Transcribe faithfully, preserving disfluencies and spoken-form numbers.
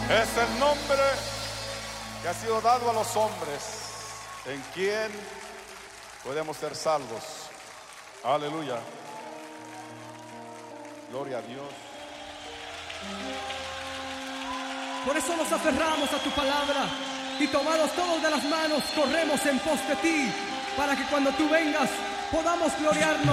Es el nombre que ha sido dado a los hombres, en quien podemos ser salvos. Aleluya. Gloria a Dios. Por eso nos aferramos a tu palabra y tomados todos de las manos corremos en pos de ti, para que cuando tú vengas podamos gloriarnos